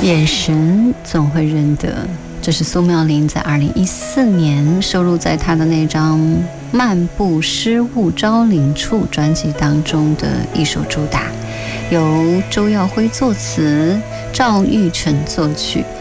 眼神总会认得，这是苏妙玲在2014年收录在她的那张《漫步失物招领处》专辑当中的一首主打，由周耀辉作词，赵玉成作曲。